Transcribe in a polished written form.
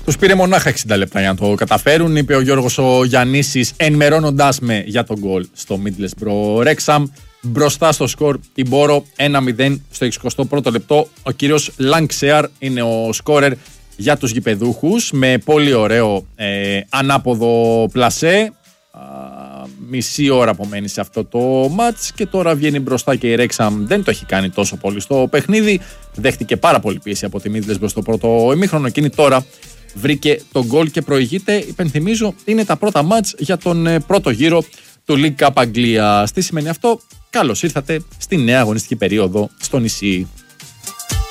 Τους πήρε μονάχα 60 λεπτά για να το καταφέρουν, είπε ο Γιώργος ο Γιαννίσης, ενημερώνοντας με για τον γκολ στο Middlesbrough Wrexham. Μπροστά στο σκορ η Μπόρο 1-0 στο 61ο λεπτό. Ο κύριος Λανξεάρ είναι ο σκόρερ για τους γηπεδούχους με πολύ ωραίο ανάποδο πλασέ. Μισή ώρα απομένει σε αυτό το μάτς και τώρα βγαίνει μπροστά και η Wrexham δεν το έχει κάνει τόσο πολύ στο παιχνίδι. Δέχτηκε πάρα πολύ πίεση από τη Middlesbrough στο πρώτο ημίχρονο. Εκείνη τώρα βρήκε τον γκολ και προηγείται. Υπενθυμίζω, είναι τα πρώτα μάτς για τον πρώτο γύρο του League Cup Αγγλίας. Τι σημαίνει αυτό? Καλώς ήρθατε στη νέα αγωνιστική περίοδο στο νησί.